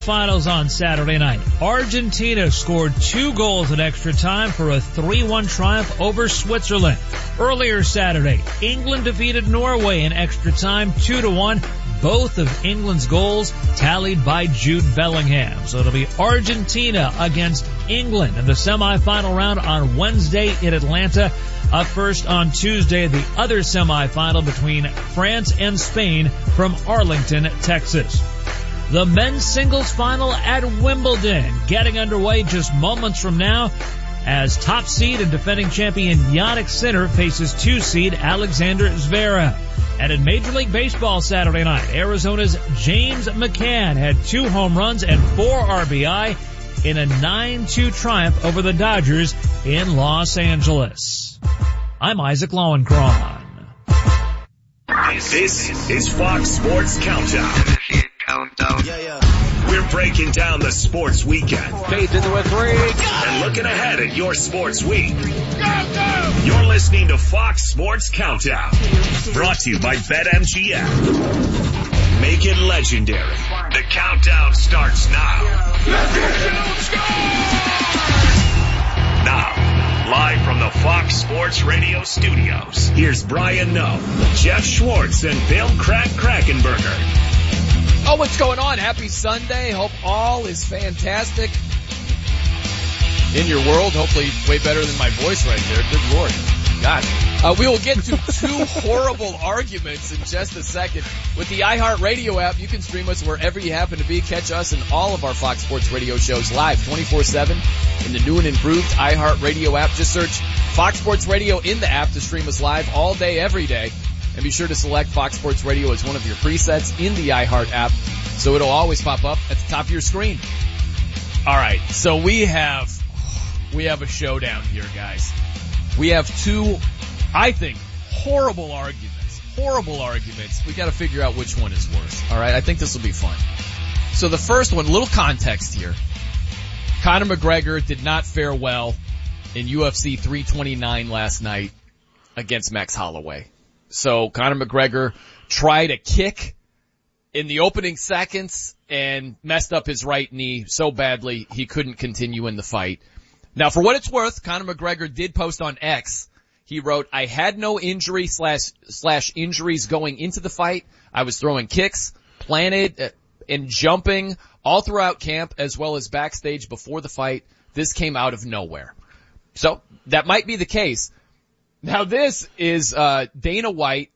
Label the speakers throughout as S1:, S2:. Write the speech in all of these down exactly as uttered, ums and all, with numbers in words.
S1: Finals on Saturday night. Argentina scored two goals in extra time for a three one triumph over Switzerland. Earlier Saturday, England defeated Norway in extra time two to one. Both of England's goals tallied by Jude Bellingham. So it'll be Argentina against England in the semifinal round on Wednesday in Atlanta. Up first on Tuesday, the other semifinal between France and Spain from Arlington, Texas. The men's singles final at Wimbledon getting underway just moments from now as top seed and defending champion Jannik Sinner faces two seed Alexander Zverev. And in Major League Baseball Saturday night, Arizona's James McCann had two home runs and four R B I in a nine two triumph over the Dodgers in Los Angeles. I'm Isaac Lowenkron.
S2: This is Fox Sports Countdown. Countdown. Yeah, yeah. We're breaking down the sports weekend.
S3: Fades into a three.
S2: And looking ahead at your sports week. You're listening to Fox Sports Countdown. Brought to you by BetMGM. Make it legendary. The countdown starts now. Now, live from the Fox Sports Radio studios, here's Brian Noe, Jeff Schwartz, and Bill Crack Krakenberger.
S3: Oh, what's going on? Happy Sunday. Hope all is fantastic in your world. Hopefully way better than my voice right there. Good Lord. God. Uh, we will get to two horrible arguments in just a second. With the iHeartRadio app, you can stream us wherever you happen to be. Catch us and all of our Fox Sports Radio shows live twenty-four seven in the new and improved iHeartRadio app. Just search Fox Sports Radio in the app to stream us live all day, every day. And be sure to select Fox Sports Radio as one of your presets in the iHeart app so it'll always pop up at the top of your screen. All right, so we have we have a showdown here, guys. We have two, I think, horrible arguments. Horrible arguments. We got to figure out which one is worse. All right, I think this will be fun. So the first one, little context here. Conor McGregor did not fare well in U F C three twenty-nine last night against Max Holloway. So Conor McGregor tried a kick in the opening seconds and messed up his right knee so badly he couldn't continue in the fight. Now, for what it's worth, Conor McGregor did post on X. He wrote, I had no injury slash, slash injuries going into the fight. I was throwing kicks, planted and jumping all throughout camp as well as backstage before the fight. This came out of nowhere. So that might be the case. Now this is, uh, Dana White,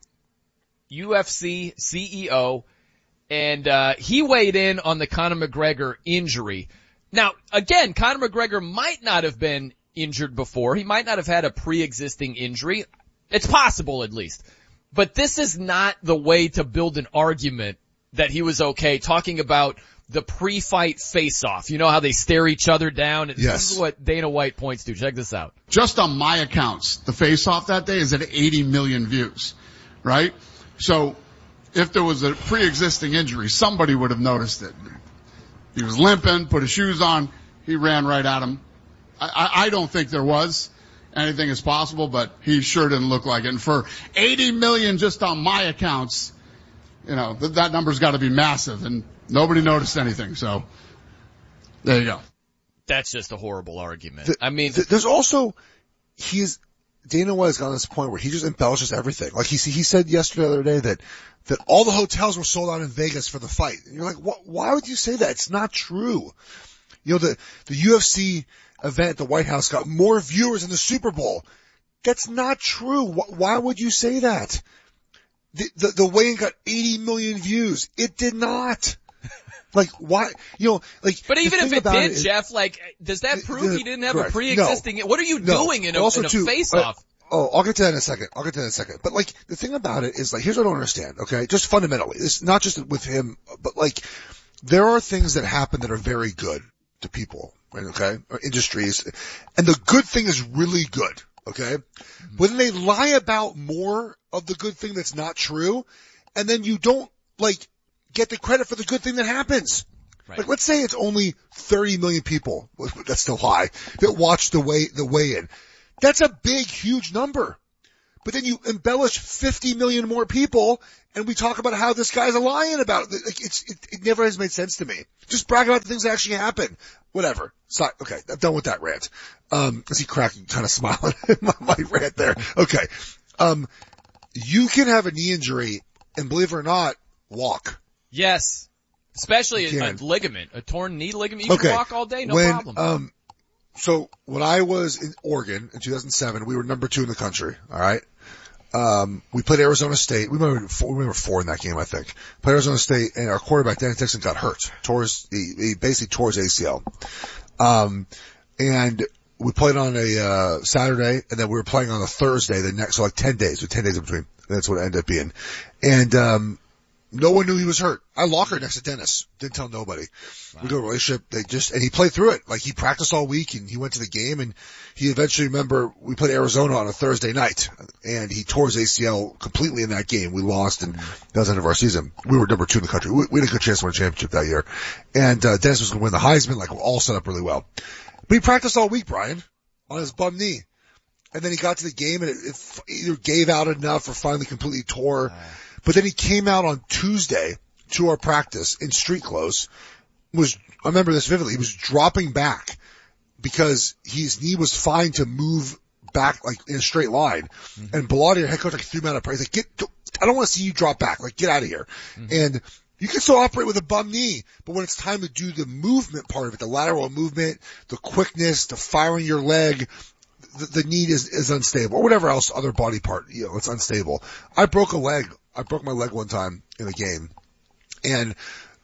S3: U F C C E O, and, uh, he weighed in on the Conor McGregor injury. Now, again, Conor McGregor might not have been injured before. He might not have had a pre-existing injury. It's possible, at least. But this is not the way to build an argument that he was okay, talking about the pre-fight face-off. You know how they stare each other down?
S4: Yes.
S3: This is what Dana White points to. Check this out.
S4: Just on my accounts, the face-off that day is at eighty million views, right? So if there was a pre-existing injury, somebody would have noticed it. He was limping, put his shoes on, he ran right at him. I, I, I don't think there was. Anything is possible, but he sure didn't look like it. And for eighty million just on my accounts, you know, th- that number's got to be massive, and nobody noticed anything. So there you go.
S3: That's just a horrible argument.
S5: The,
S3: I mean,
S5: the, there's also, he's, Dana White has gotten to this point where he just embellishes everything. Like he, he said yesterday, the other day that, that all the hotels were sold out in Vegas for the fight. And you're like, what, why would you say that? It's not true. You know, the, the U F C event at the White House got more viewers than the Super Bowl. That's not true. Why would you say that? The, the, the weigh-in got eighty million views. It did not. Like, why, you know, like.
S3: But even if it did,
S5: it,
S3: Jeff, like, does that prove
S5: the,
S3: he didn't have
S5: correct.
S3: a pre-existing, no. What are you
S5: no.
S3: doing in a,
S5: also
S3: in a
S5: too,
S3: face-off?
S5: Uh, oh, I'll get to that in a second. I'll get to that in a second. But like, the thing about it is like, here's what I don't understand, okay? Just fundamentally. It's not just with him, but like, there are things that happen that are very good to people, right, okay? Or industries. And the good thing is really good, okay? Mm-hmm. But then they lie about more of the good thing that's not true, and then you don't, like, get the credit for the good thing that happens. Right. Like, let's say it's only thirty million people, that's still high, that watch the weigh, the weigh-in. That's a big, huge number. but then you embellish fifty million more people, and we talk about how this guy's lying about it. Like, it's, it, it never has made sense to me. Just brag about the things that actually happen. Whatever. So, okay, I'm done with that rant. Um, I see cracking, kind of smiling at my, my rant there. Okay. Um, you can have a knee injury and, believe it or not, walk.
S3: Yes. Especially a, a ligament, a torn knee ligament. You
S5: okay.
S3: can walk all day, no
S5: when,
S3: problem.
S5: Um, so when I was in Oregon in two thousand seven, we were number two in the country. All right. Um, we played Arizona State. We were four, we were four in that game, I think. Played Arizona State, and our quarterback, Danny Dixon, got hurt. Tore his, he, he basically tore his A C L. Um, and we played on a, uh, Saturday, and then we were playing on a Thursday the next, so like ten days, with ten days in between. That's what it ended up being. And, um, no one knew he was hurt. I locker next to Dennis. Didn't tell nobody. Wow. We got a relationship. They just, and he played through it. Like, he practiced all week and he went to the game, and he eventually, remember, we played Arizona on a Thursday night, and he tore his A C L completely in that game. We lost, and that was the end of our season. We were number two in the country. We, we had a good chance to win a championship that year. And, uh, Dennis was going to win the Heisman, like, all set up really well. But he practiced all week, Brian, on his bum knee. And then he got to the game, and it, it either gave out enough or finally completely tore. Wow. But then he came out on Tuesday to our practice in street clothes. Was, I remember this vividly. He was dropping back because his knee was fine to move back, like, in a straight line. Mm-hmm. And Bellotti, our head coach, like, threw him out of praise. Like, get, I don't want to see you drop back. Like, get out of here. Mm-hmm. And you can still operate with a bum knee, but when it's time to do the movement part of it, the lateral movement, the quickness, the firing your leg, the, the knee is, is unstable, or whatever else, other body part, you know, it's unstable. I broke a leg. I broke my leg one time in a game, and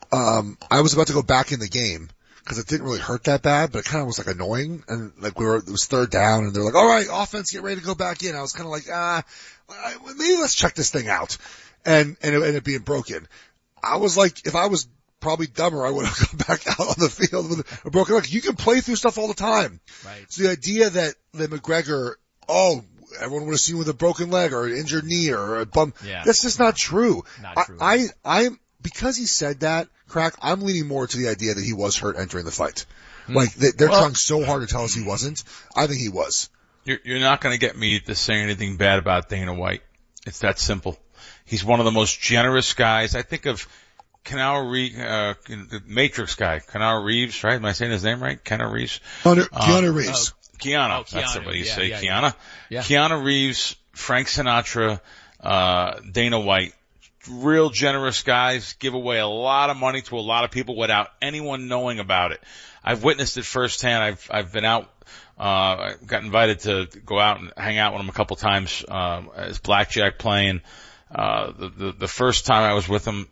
S5: um I was about to go back in the game because it didn't really hurt that bad, but it kind of was like annoying. And like we were, it was third down, and they're like, "All right, offense, get ready to go back in." I was kind of like, "Ah, maybe let's check this thing out," and and it ended up being broken. I was like, if I was probably dumber, I would have gone back out on the field with a broken leg. You can play through stuff all the time. Right. So the idea that that McGregor, oh, everyone would have seen with a broken leg or an injured knee or a bum. Yeah. That's just not true.
S3: Not true.
S5: I, I, I'm, because he said that, Crack, I'm leaning more to the idea that he was hurt entering the fight. Mm. Like, they, they're well, trying so hard to tell us he wasn't. I think he was.
S6: You're, you're not going to get me to say anything bad about Dana White. It's that simple. He's one of the most generous guys. I think of Keanu Reeves, uh, the Matrix guy, Keanu Reeves, right? Am I saying his name right? Keanu Reeves?
S5: Keanu, Keanu um, Reeves.
S6: Uh, Keanu, oh, that's
S3: Keanu.
S6: what you
S3: yeah,
S6: say,
S3: yeah,
S6: Keanu.
S3: Yeah.
S6: Keanu Reeves, Frank Sinatra, uh, Dana White, real generous guys, give away a lot of money to a lot of people without anyone knowing about it. I've witnessed it firsthand. I've, I've been out, uh, I got invited to go out and hang out with him a couple times, um, as blackjack playing. Uh, the, the, the first time I was with him,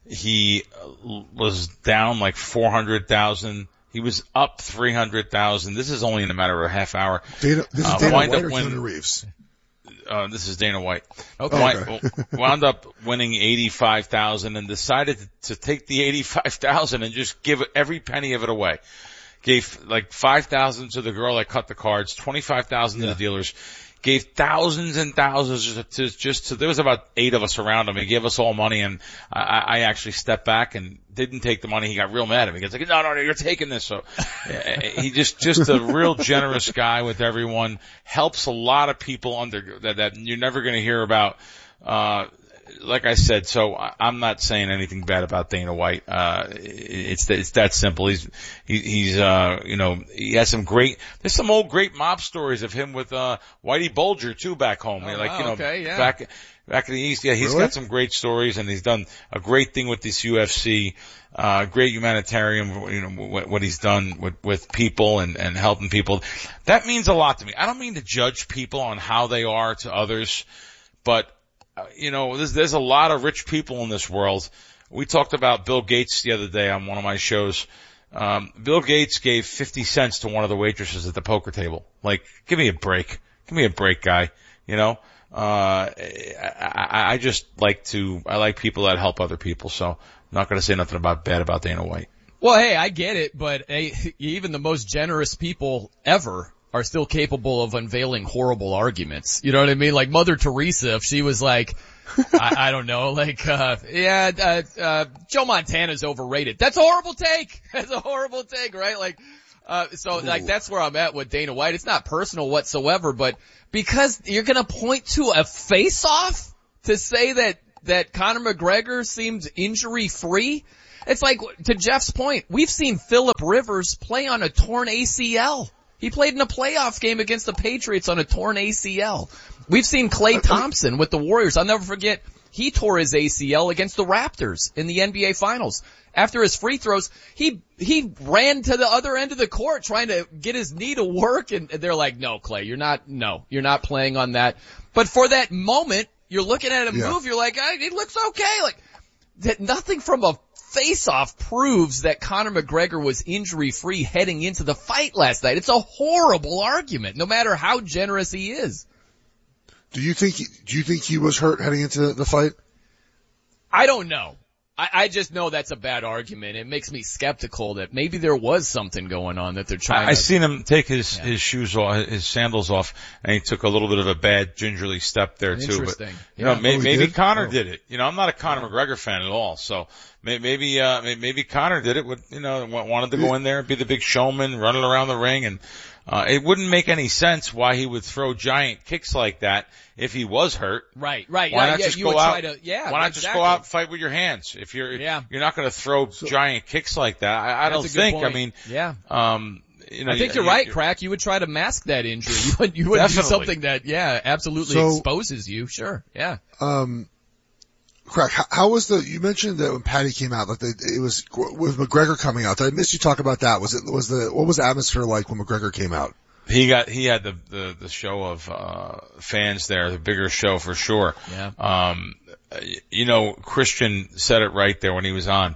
S6: he was down like four hundred thousand. He was up three hundred thousand. This is only in a matter of a half hour.
S5: Dana, this is uh, Dana White or Keanu Reeves?
S6: Uh, this is Dana White.
S5: Okay.
S6: Wind, wound up winning eighty-five thousand and decided to, to take the eighty-five thousand and just give every penny of it away. Gave like five thousand to the girl that cut the cards, twenty-five thousand yeah. to the dealers. Gave thousands and thousands to just to, there was about eight of us around him. He gave us all money, and I, I actually stepped back and didn't take the money. He got real mad at me. He was like, no, no, no, you're taking this. So he just, just a real generous guy with everyone, helps a lot of people under that, that you're never going to hear about. Uh, like I said, so I'm not saying anything bad about Dana White. Uh, it's, it's that simple. He's, he, he's, uh, you know, he has some great, there's some old great mob stories of him with, uh, Whitey Bulger too back home.
S3: Oh,
S6: like,
S3: wow,
S6: you know,
S3: okay, yeah.
S6: back, back in the East. Yeah, he's
S5: really?
S6: got some great stories, and he's done a great thing with this U F C, uh, great humanitarian, you know, what, what he's done with, with people and, and helping people. That means a lot to me. I don't mean to judge people on how they are to others, but Uh, you know, there's, there's a lot of rich people in this world. We talked about Bill Gates the other day on one of my shows. Um, Bill Gates gave fifty cents to one of the waitresses at the poker table. Like, give me a break. Give me a break, guy. You know, uh, I, I just like to, I like people that help other people. So I'm not going to say nothing about bad about Dana White.
S3: Well, hey, I get it, but hey, even the most generous people ever are still capable of unveiling horrible arguments. You know what I mean? Like Mother Teresa, if she was like, I, I don't know, like, uh, yeah, uh, uh, Joe Montana's overrated. That's a horrible take. That's a horrible take, right? Like, Uh, so Ooh. like that's where I'm at with Dana White. It's not personal whatsoever, but because you're going to point to a face-off to say that that Conor McGregor seemed injury-free, it's like, to Jeff's point, we've seen Phillip Rivers play on a torn A C L. He played in a playoff game against the Patriots on a torn A C L. We've seen Klay Thompson with the Warriors. I'll never forget, he tore his A C L against the Raptors in the N B A Finals. After his free throws, he he ran to the other end of the court trying to get his knee to work, and they're like, no, Klay, you're not, no, you're not playing on that. But for that moment, you're looking at him yeah. move, you're like, it looks okay. Like, that nothing from a face-off proves that Conor McGregor was injury-free heading into the fight last night. It's a horrible argument, no matter how generous he is.
S5: Do you think, he, do you think he was hurt heading into the fight?
S3: I don't know. I, I just know that's a bad argument. It makes me skeptical that maybe there was something going on that they're trying
S6: I, I
S3: to...
S6: seen him take his,
S3: yeah.
S6: his shoes off, his sandals off, and he took a little bit of a bad gingerly step there too.
S3: Interesting.
S6: But, you
S3: yeah.
S6: know, may,
S5: oh,
S6: maybe
S5: did?
S6: Conor
S5: oh.
S6: did it. You know, I'm not a Conor McGregor fan at all, so may, maybe, uh, maybe Conor did it with, you know, wanted to go in there and be the big showman, running around the ring, and, uh, it wouldn't make any sense why he would throw giant kicks like that if he was hurt.
S3: Right, right.
S6: Why
S3: yeah,
S6: not
S3: yeah,
S6: just
S3: you
S6: go
S3: would
S6: out?
S3: try to, yeah,
S6: why not
S3: exactly.
S6: just go out and fight with your hands? If you're,
S3: yeah.
S6: you're not going to throw
S3: so,
S6: giant kicks like that. I, I don't think. I mean,
S3: yeah.
S6: Um, you know,
S3: I think
S6: you,
S3: you're right,
S6: you're,
S3: Crack. You would try to mask that injury. You wouldn't, you wouldn't do
S6: Definitely.
S3: something that, yeah, absolutely
S5: So-
S3: exposes you. Sure, yeah.
S5: Um, Crack, how, how was the, you mentioned that when Patty came out, like the, it was, with McGregor coming out, did I miss you talk about that? Was it, was the, what was the atmosphere like when McGregor came out?
S6: He got, he had the, the, the show of, uh, fans there, the bigger show for sure.
S3: Yeah.
S6: Um, you know, Christian said it right there when he was on.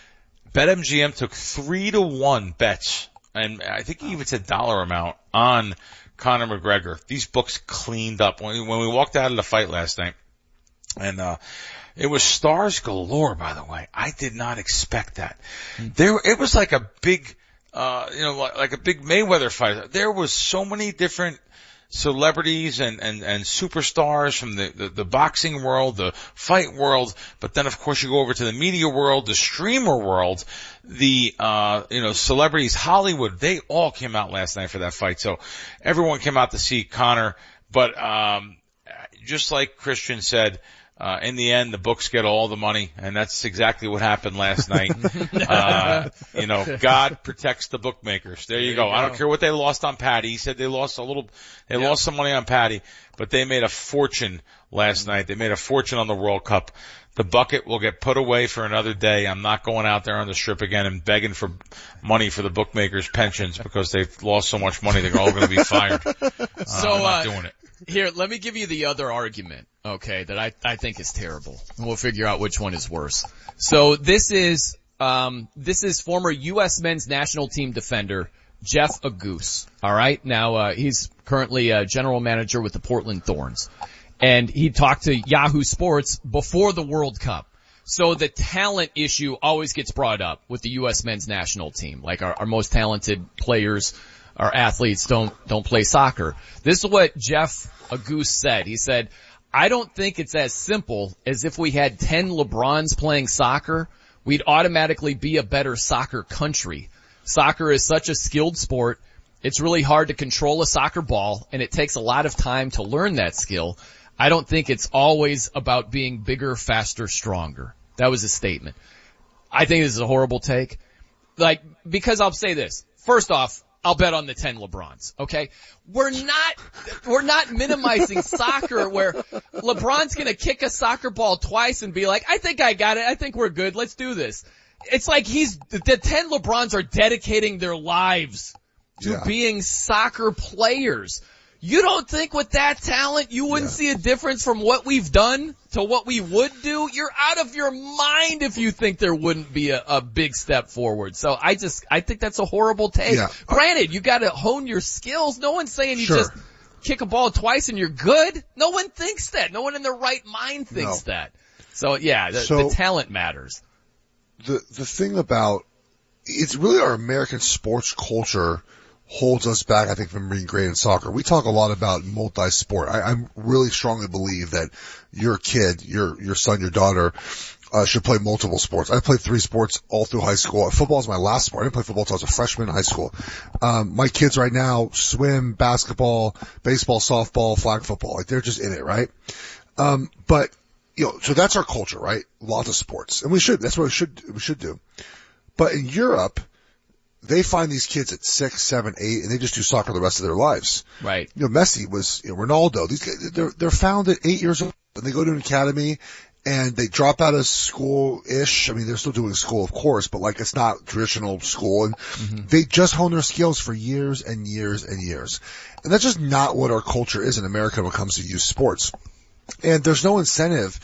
S6: BetMGM took three to one bets, and I think he even said dollar amount on Conor McGregor. These books cleaned up. When we, when we walked out of the fight last night, and, uh, it was stars galore, by the way. I did not expect that. Mm. There, it was like a big, uh, you know, like, like a big Mayweather fight. There was so many different celebrities and, and, and superstars from the, the, the boxing world, the fight world, but then of course you go over to the media world, the streamer world, the, uh, you know, celebrities, Hollywood, they all came out last night for that fight. So everyone came out to see Conor, but, um, just like Christian said, Uh, in the end, the books get all the money, and that's exactly what happened last night. uh, you know, God protects the bookmakers. There you, there you go. go. I don't care what they lost on Patty. He said they lost a little, they yep. lost some money on Patty, but they made a fortune last mm-hmm. night. They made a fortune on the World Cup. The bucket will get put away for another day. I'm not going out there on the strip again and begging for money for the bookmakers' pensions because they've lost so much money. They're all going to be fired. Uh,
S3: so,
S6: I'm not
S3: uh,
S6: doing it.
S3: Here, let me give you the other argument, okay, that I, I think is terrible. And we'll figure out which one is worse. So this is, um, this is former U S men's national team defender, Jeff Aguse. Alright? Now, uh, he's currently a general manager with the Portland Thorns. And he talked to Yahoo Sports before the World Cup. So the talent issue always gets brought up with the U S men's national team. Like our, our most talented players, our athletes don't, don't play soccer. This is what Jeff Aguse said. He said, I don't think it's as simple as if we had ten LeBrons playing soccer, we'd automatically be a better soccer country. Soccer is such a skilled sport. It's really hard to control a soccer ball, and it takes a lot of time to learn that skill. I don't think it's always about being bigger, faster, stronger. That was his statement. I think this is a horrible take. Like, because I'll say this. First off, I'll bet on the ten LeBrons, okay? We're not, we're not minimizing soccer where LeBron's gonna kick a soccer ball twice and be like, I think I got it, I think we're good, let's do this. It's like he's, the ten LeBrons are dedicating their lives to
S5: yeah.
S3: being soccer players. You don't think with that talent you wouldn't yeah. see a difference from what we've done to what we would do? You're out of your mind if you think there wouldn't be a, a big step forward. So I just, I think that's a horrible take.
S5: Yeah.
S3: Granted, you gotta hone your skills. No one's saying you
S5: Sure.
S3: just kick a ball twice and you're good. No one thinks that. No one in their right mind thinks
S5: No.
S3: that. So yeah, the,
S5: So-
S3: the talent matters.
S5: The, the thing about, it's really our American sports culture holds us back, I think, from being great in soccer. We talk a lot about multi-sport. I, I really strongly believe that your kid, your, your son, your daughter, uh, should play multiple sports. I played three sports all through high school. Football is my last sport. I didn't play football until I was a freshman in high school. Um, my kids right now swim, basketball, baseball, softball, flag football. Like they're just in it, right? Um, but, you know, so that's our culture, right? Lots of sports. And we should, that's what we should, we should do. But in Europe, they find these kids at six, seven, eight, and they just do soccer the rest of their lives.
S3: Right.
S5: You know, Messi was, you know, Ronaldo. These guys, they're, they're found at eight years old, and they go to an academy, and they drop out of school-ish. I mean, they're still doing school, of course, but like it's not traditional school, and mm-hmm. they just hone their skills for years and years and years. And that's just not what our culture is in America when it comes to youth sports. And there's no incentive.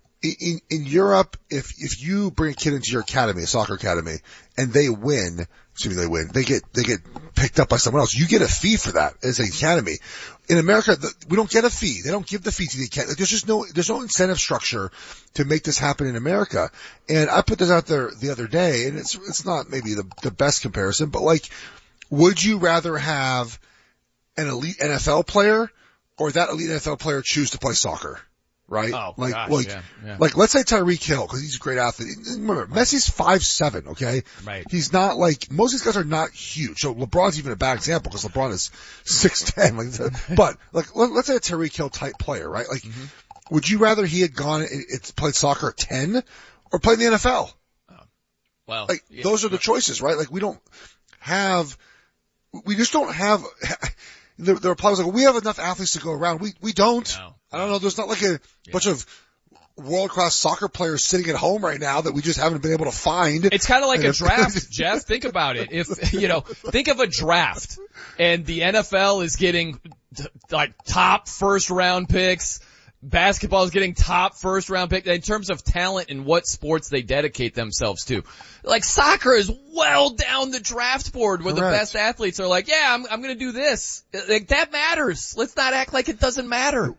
S5: In, in Europe, if, if you bring a kid into your academy, a soccer academy, and they win, assuming they win, they get, they get picked up by someone else. You get a fee for that as an academy. In America, the, we don't get a fee. They don't give the fee to the academy. There's just no, there's no incentive structure to make this happen in America. And I put this out there the other day, and it's, it's not maybe the, the best comparison, but like, would you rather have an elite N F L player or that elite N F L player choose to play soccer? Right?
S3: Oh,
S5: like,
S3: gosh,
S5: like,
S3: yeah, yeah.
S5: like, let's say Tyreek Hill, cause he's a great athlete. Remember, right. Messi's five seven, okay?
S3: Right.
S5: He's not like, most of these guys are not huge. So LeBron's even a bad example because LeBron is six ten. Like, but, like, let, let's say a Tyreek Hill type player, right? Like, mm-hmm. would you rather he had gone and it's played soccer at ten or played in the N F L?
S3: Oh. Well,
S5: like,
S3: yeah,
S5: those are the choices, right? Like, we don't have, we just don't have, there, there are players like, we have enough athletes to go around. We, we don't.
S3: No.
S5: I don't know. There's not like a yeah. bunch of world-class soccer players sitting at home right now that we just haven't been able to find.
S3: It's kind of like a draft, Jeff. Think about it. If, you know, think of a draft and the N F L is getting like top first round picks. Basketball is getting top first round pick in terms of talent and what sports they dedicate themselves to. Like soccer is well down the draft board where Correct. The best athletes are like, yeah, I'm, I'm going to do this. Like that matters. Let's not act like it doesn't matter.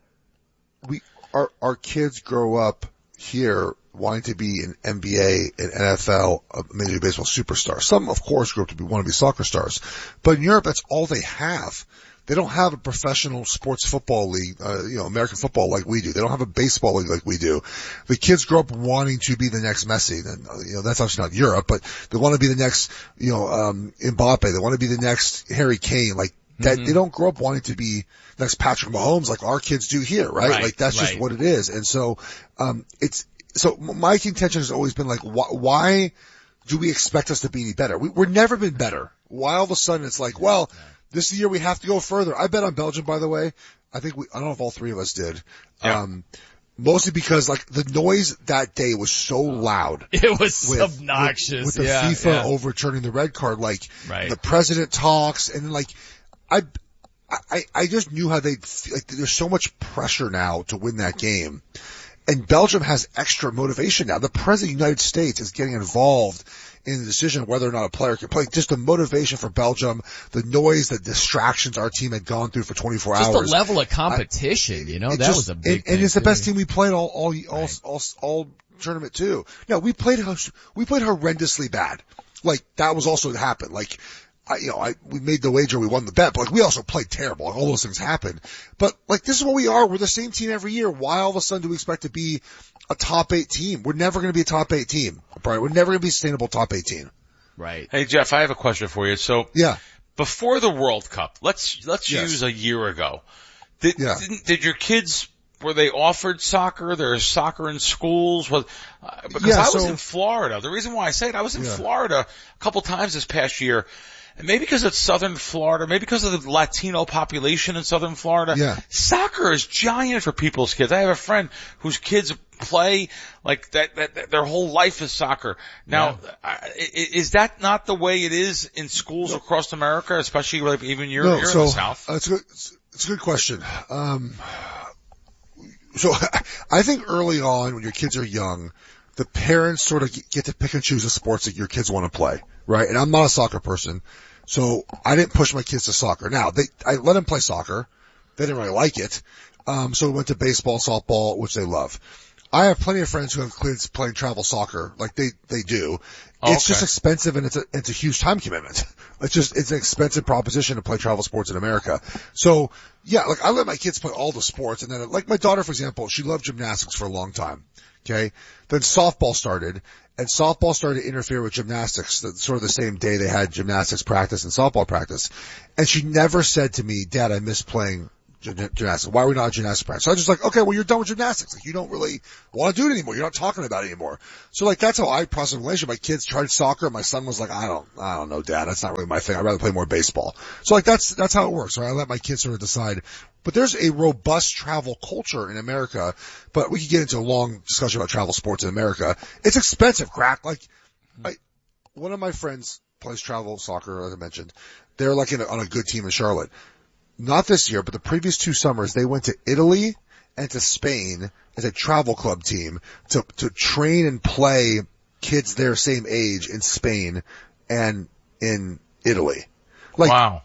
S5: We, our, our kids grow up here wanting to be an N B A, an N F L, a Major League Baseball superstar. Some, of course, grow up to be, want to be soccer stars. But in Europe, that's all they have. They don't have a professional sports football league, uh, you know, American football like we do. They don't have a baseball league like we do. The kids grow up wanting to be the next Messi. And, you know, that's obviously not Europe, but they want to be the next, you know, um, Mbappe. They want to be the next Harry Kane. Like, that, mm-hmm. they don't grow up wanting to be next Patrick Mahomes like our kids do here, right?
S3: right
S5: like that's
S3: right.
S5: just what it is. And so, um, it's, so my contention has always been like, wh- why do we expect us to be any better? We, we've never been better. Why all of a sudden it's like, well, this year we have to go further. I bet on Belgium, by the way. I think we, I don't know if all three of us did.
S6: Yeah.
S5: Um, mostly because like the noise that day was so loud.
S3: It was
S5: with,
S3: obnoxious.
S5: With, with the
S3: yeah,
S5: FIFA
S3: yeah.
S5: overturning the red card, like
S3: right.
S5: the president talks and then like, I, I, I just knew how they'd feel. Like, there's so much pressure now to win that game. And Belgium has extra motivation now. The president of the United States is getting involved in the decision of whether or not a player can play. Just the motivation for Belgium, the noise, the distractions our team had gone through for twenty-four
S3: just
S5: hours.
S3: Just the level of competition, I, you know, that
S5: just,
S3: was a big
S5: and,
S3: thing.
S5: And it's
S3: too.
S5: the best team we played all, all, all,
S3: right.
S5: all, all, all tournament too. No, we played, we played horrendously bad. Like, that was also what happened. Like, I, you know, I, we made the wager, we won the bet, but like we also played terrible. Like all those things happened. But like this is what we are. We're the same team every year. Why all of a sudden do we expect to be a top eight team? We're never going to be a top eight team. Right? We're never going to be a sustainable top eight team.
S3: Right.
S6: Hey Jeff, I have a question for you. So
S5: yeah,
S6: before the World Cup, let's let's
S5: yes.
S6: use a year ago. Did
S5: yeah.
S6: did, did your kids? Were they offered soccer? There's soccer in schools? Was, uh, because
S5: yeah,
S6: I was
S5: so,
S6: in Florida. The reason why I say it, I was in
S5: yeah.
S6: Florida a couple times this past year. And maybe because it's southern Florida, maybe because of the Latino population in southern Florida,
S5: yeah.
S6: soccer is giant for people's kids. I have a friend whose kids play like that, that, that their whole life is soccer. Now, yeah. uh, is that not the way it is in schools no. across America, especially like even you're,
S5: no,
S6: you're
S5: so,
S6: in the South?
S5: Uh, it's a good, it's a good question. Um, so I think early on when your kids are young, the parents sort of get to pick and choose the sports that your kids want to play, right? And I'm not a soccer person, so I didn't push my kids to soccer. Now, they, I let them play soccer. They didn't really like it. Um, so we went to baseball, softball, which they love. I have plenty of friends who have kids playing travel soccer, like they, they do.
S6: Oh,
S5: it's
S6: okay.
S5: just expensive and it's a, it's a huge time commitment. It's just, it's an expensive proposition to play travel sports in America. So, yeah, like I let my kids play all the sports and then, like my daughter, for example, she loved gymnastics for a long time. Okay. Then softball started, and softball started to interfere with gymnastics, the, sort of the same day they had gymnastics practice and softball practice. And she never said to me, Dad, I miss playing gymnastics. Why are we not at gymnastics practice? So I was just like, okay, well, you're done with gymnastics. Like, you don't really want to do it anymore. You're not talking about it anymore. So like, that's how I process a relationship. My kids tried soccer. My son was like, I don't, I don't know, Dad. That's not really my thing. I'd rather play more baseball. So like, that's, that's how it works. Right? I let my kids sort of decide. But there's a robust travel culture in America, but we could get into a long discussion about travel sports in America. It's expensive, crack. Like, I, one of my friends plays travel soccer, as I mentioned. They're like in a, on a good team in Charlotte. Not this year, but the previous two summers, they went to Italy and to Spain as a travel club team to, to train and play kids their same age in Spain and in Italy. Like,
S6: wow.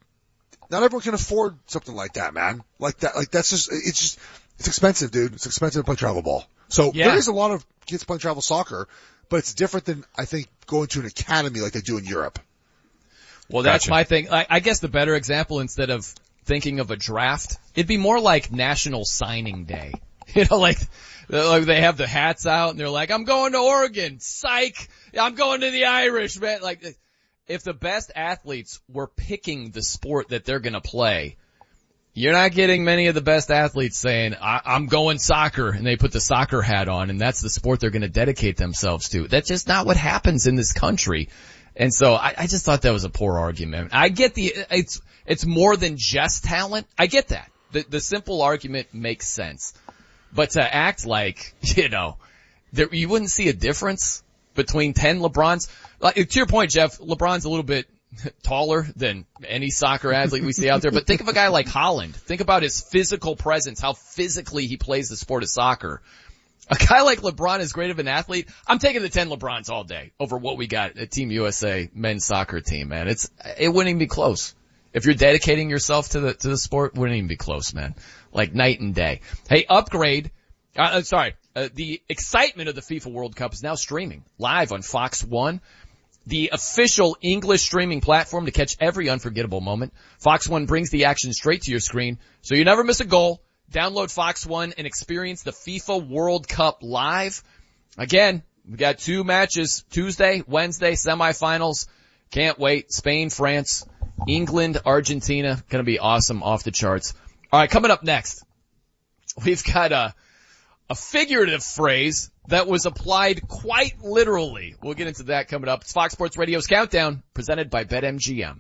S5: Not everyone can afford something like that, man. Like that, like that's just, it's just, it's expensive, dude. It's expensive to play travel ball. So
S3: yeah.
S5: There is a lot of kids playing travel soccer, but it's different than, I think, going to an academy like they do in Europe.
S3: Well, that's
S6: Gotcha.
S3: my thing. I, I guess the better example, instead of thinking of a draft, it'd be more like National Signing Day. You know, like, like they have the hats out and they're like, I'm going to Oregon. Psych. I'm going to the Irish, man. Like, if the best athletes were picking the sport that they're going to play, you're not getting many of the best athletes saying, I- I'm going soccer, and they put the soccer hat on, and that's the sport they're going to dedicate themselves to. That's just not what happens in this country. And so I, I just thought that was a poor argument. I get the, it's, it's more than just talent. I get that. The, the simple argument makes sense. But to act like, you know, there, you wouldn't see a difference between ten LeBrons. Like, to your point, Jeff, LeBron's a little bit taller than any soccer athlete we see out there. But think of a guy like Holland. Think about his physical presence, how physically he plays the sport of soccer. A guy like LeBron is great of an athlete. I'm taking the ten LeBrons all day over what we got at Team U S A men's soccer team, man. It's, it wouldn't even be close. If you're dedicating yourself to the, to the sport, it wouldn't even be close, man. Like night and day. Hey, upgrade, uh, sorry, uh, the excitement of the FIFA World Cup is now streaming live on Fox One, the official English streaming platform to catch every unforgettable moment. Fox One brings the action straight to your screen, so you never miss a goal. Download Fox One and experience the FIFA World Cup live. Again, we got two matches, Tuesday, Wednesday, semifinals. Can't wait. Spain, France, England, Argentina. Gonna be awesome, off the charts. All right, coming up next, we've got a, a figurative phrase that was applied quite literally. We'll get into that coming up. It's Fox Sports Radio's Countdown, presented by BetMGM.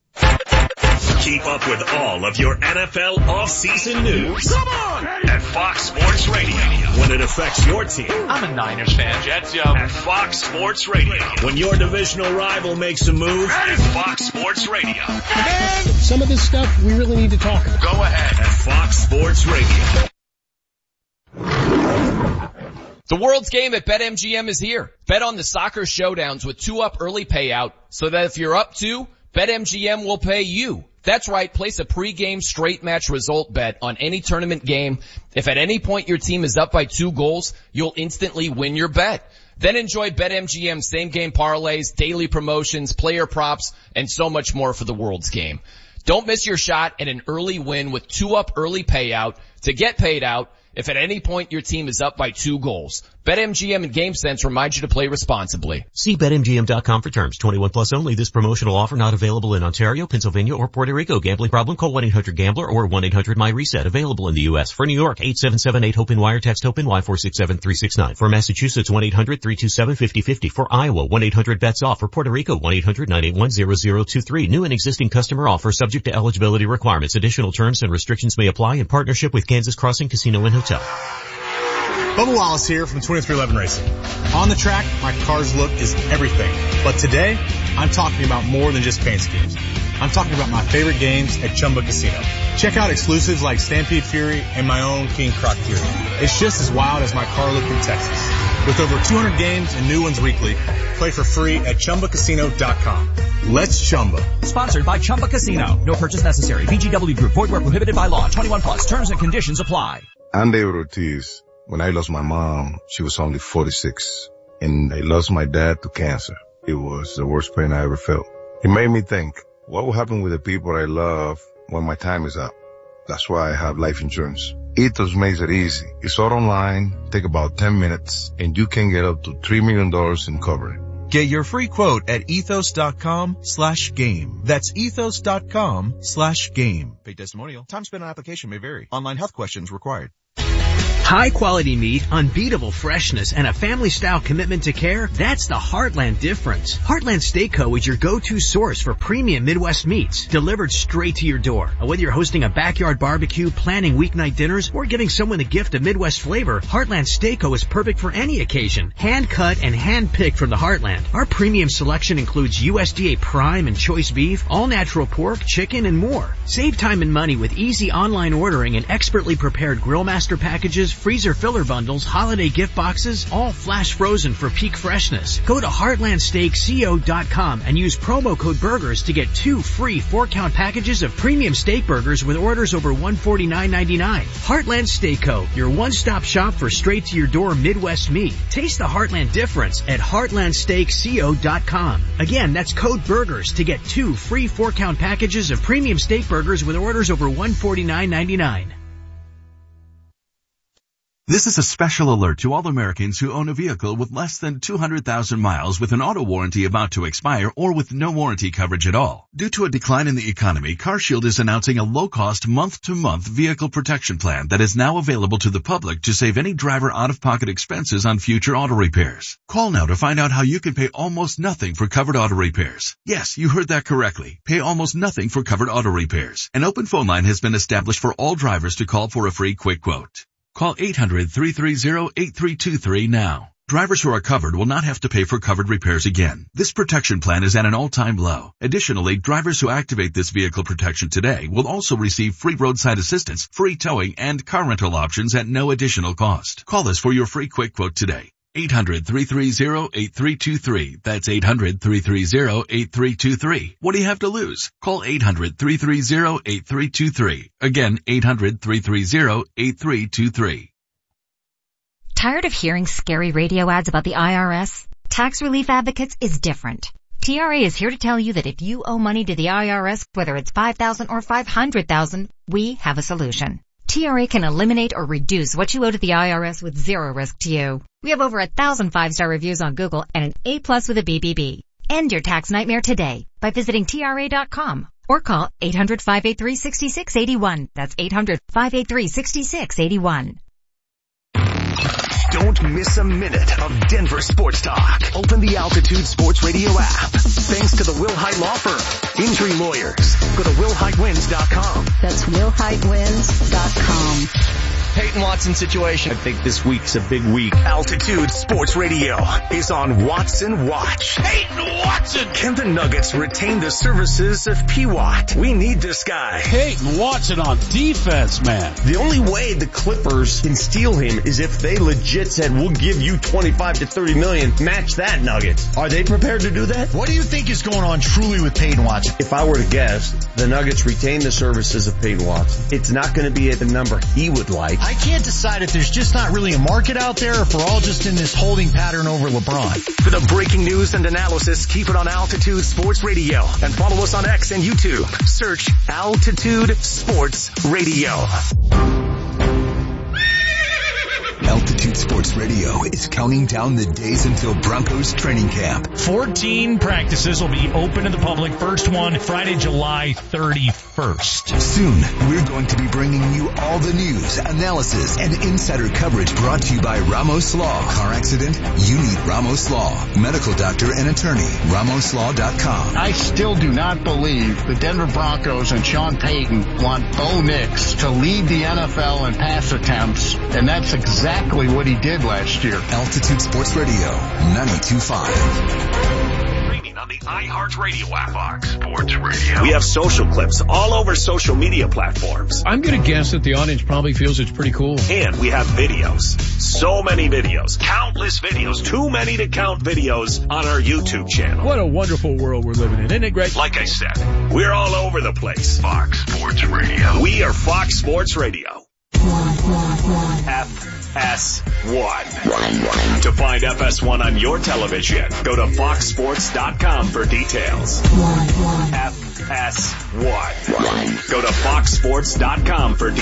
S2: Keep up with all of your N F L off-season news. Come on! At Fox Sports Radio. When it affects your team.
S7: I'm a Niners fan. Jets, yo.
S2: At Fox Sports Radio. When your divisional rival makes a move. At Fox Sports Radio.
S8: Man, some of this stuff we really need to talk about.
S2: Go ahead. At Fox Sports Radio.
S3: The World's Game at BetMGM is here. Bet on the soccer showdowns with two up early payout so that if you're up two, BetMGM will pay you. That's right. Place a pregame straight match result bet on any tournament game. If at any point your team is up by two goals, you'll instantly win your bet. Then enjoy BetMGM's same game parlays, daily promotions, player props, and so much more for the World's Game. Don't miss your shot at an early win with two up early payout to get paid out if at any point your team is up by two goals. BetMGM and GameSense remind you to play responsibly.
S9: See Bet M G M dot com for terms. twenty-one plus only. This promotional offer not available in Ontario, Pennsylvania, or Puerto Rico. Gambling problem? Call one eight hundred gambler or one eight hundred my reset. Available in the U S. For New York, eight seven seven eight HOPE-N wire. Text HOPE-N-Y four six seven three six nine. For Massachusetts, one eight hundred three two seven five zero five zero. For Iowa, one eight hundred bets off. For Puerto Rico, one eight hundred nine eight one zero zero two three. New and existing customer offer subject to eligibility requirements. Additional terms and restrictions may apply in partnership with Kansas Crossing Casino and Hotel.
S10: Bubba Wallace here from twenty-three eleven Racing. On the track, my car's look is everything. But today, I'm talking about more than just paint schemes. I'm talking about my favorite games at Chumba Casino. Check out exclusives like Stampede Fury and my own King Croc Fury. It's just as wild as my car look in Texas. With over two hundred games and new ones weekly, play for free at Chumba Casino dot com. Let's Chumba.
S11: Sponsored by Chumba Casino. No purchase necessary. V G W Group. Void where prohibited by law. twenty-one plus. Terms and conditions apply.
S12: I'm David Ortiz. When I lost my mom, she was only forty-six. And I lost my dad to cancer. It was the worst pain I ever felt. It made me think, what will happen with the people I love when my time is up? That's why I have life insurance. Ethos makes it easy. It's all online, take about ten minutes, and you can get up to three million dollars in coverage.
S13: Get your free quote at ethos.com slash game. That's ethos.com slash game. Paid testimonial. Time spent on application may vary. Online health questions required.
S14: High quality meat, unbeatable freshness, and a family style commitment to care, that's the Heartland difference. Heartland Steak Co. is your go-to source for premium Midwest meats, delivered straight to your door. And whether you're hosting a backyard barbecue, planning weeknight dinners, or giving someone a gift of Midwest flavor, Heartland Steak Co. is perfect for any occasion. Hand cut and hand picked from the Heartland. Our premium selection includes U S D A prime and choice beef, all natural pork, chicken, and more. Save time and money with easy online ordering and expertly prepared grill master packages, freezer filler bundles, holiday gift boxes, all flash frozen for peak freshness. Go to heartland steak co dot com and use promo code BURGERS to get two free four-count packages of premium steak burgers with orders over one hundred forty-nine ninety-nine. Heartland Steak Co., your one-stop shop for straight-to-your-door Midwest meat. Taste the Heartland difference at heartland steak co dot com. Again, that's code BURGERS to get two free four-count packages of premium steak burgers with orders over one hundred forty-nine ninety-nine.
S15: This is a special alert to all Americans who own a vehicle with less than two hundred thousand miles with an auto warranty about to expire or with no warranty coverage at all. Due to a decline in the economy, CarShield is announcing a low-cost month-to-month vehicle protection plan that is now available to the public to save any driver out-of-pocket expenses on future auto repairs. Call now to find out how you can pay almost nothing for covered auto repairs. Yes, you heard that correctly. Pay almost nothing for covered auto repairs. An open phone line has been established for all drivers to call for a free quick quote. Call eight hundred, three three zero, eight three two three now. Drivers who are covered will not have to pay for covered repairs again. This protection plan is at an all-time low. Additionally, drivers who activate this vehicle protection today will also receive free roadside assistance, free towing, and car rental options at no additional cost. Call us for your free quick quote today. eight hundred, three three zero, eight three two three. That's eight hundred, three three zero, eight three two three. What do you have to lose? Call eight hundred, three three zero, eight three two three. Again, eight hundred, three three zero, eight three two three.
S16: Tired of hearing scary radio ads about the I R S? Tax Relief Advocates is different. T R A is here to tell you that if you owe money to the I R S, whether it's five thousand dollars or five hundred thousand dollars, we have a solution. T R A can eliminate or reduce what you owe to the I R S with zero risk to you. We have over a thousand five-star reviews on Google and an A plus with a B B B. End your tax nightmare today by visiting T R A dot com or call eight hundred, five eight three, six six eight one. That's eight hundred, five eight three, six six eight one.
S2: Don't miss a minute of Denver sports talk. Open the Altitude Sports Radio app. Thanks to the Will Hite Law Firm. Injury lawyers. Go to will hite wins dot com.
S17: That's will hite wins dot com.
S3: Peyton Watson situation.
S18: I think this week's a big week.
S2: Altitude Sports Radio is on Watson Watch.
S18: Peyton Watson!
S2: Can the Nuggets retain the services of P. Watt? We need this guy.
S18: Peyton Watson on defense, man.
S19: The only way the Clippers can steal him is if they legit said, we'll give you twenty-five to thirty million, match that, Nuggets. Are they prepared to do that?
S18: What do you think is going on truly with Peyton Watson?
S19: If I were to guess, the Nuggets retain the services of Peyton Watson. It's not going to be at the number he would like.
S18: I can't decide if there's just not really a market out there or if we're all just in this holding pattern over LeBron.
S2: For the breaking news and analysis, keep it on Altitude Sports Radio and follow us on X and YouTube. Search Altitude Sports Radio.
S20: Altitude Sports Radio is counting down the days until Broncos training camp.
S21: fourteen practices will be open to the public. First one Friday, July thirty-first.
S20: Soon, we're going to be bringing you all the news, analysis, and insider coverage brought to you by Ramos Law. Car accident? You need Ramos Law. Medical doctor and attorney. ramos law dot com.
S8: I still do not believe the Denver Broncos and Sean Payton want Bo Nix to lead the N F L in pass attempts, and that's exactly Exactly what he did last year.
S20: Altitude Sports Radio, ninety-two point five.
S2: Streaming on the iHeartRadio app. Fox Sports Radio. We have social clips all over social media platforms.
S22: I'm going to guess that the audience probably feels it's pretty cool.
S2: And we have videos. So many videos. Countless videos. Too many to count videos on our YouTube channel.
S22: What a wonderful world we're living in. Isn't it great?
S2: Like I said, we're all over the place. Fox Sports Radio. We are Fox Sports Radio. F S one. To find F S one on your television, go to fox sports dot com for details. F S one. Go to fox sports dot com for details.